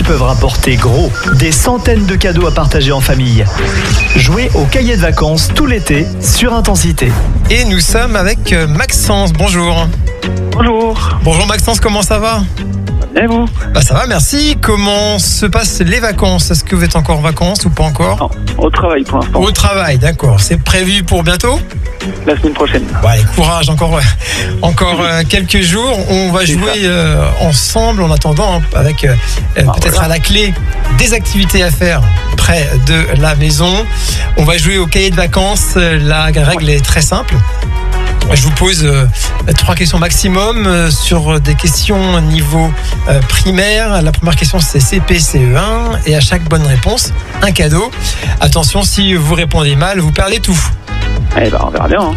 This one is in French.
peuvent rapporter gros. Des centaines de cadeaux à partager en famille. Jouez au cahier de vacances tout l'été sur Intensité. Et nous sommes avec Maxence. Bonjour. Bonjour, Bonjour Maxence, comment ça va ? et vous? Ça va, merci. Comment se passent les vacances ? Est-ce que vous êtes encore en vacances ou pas encore ? Non, au travail pour l'instant, Au travail, d'accord. C'est prévu pour bientôt ? la semaine prochaine. Bon, allez, courage, encore quelques jours. On va jouer ensemble en attendant, avec peut-être à la clé des activités à faire près de la maison. On va jouer au cahier de vacances. La règle est très simple. Je vous pose 3 questions maximum sur des questions niveau primaire. La première question, c'est CP, CE1. Et à chaque bonne réponse, un cadeau. Attention, si vous répondez mal, vous perdez tout. Eh ben, on verra bien.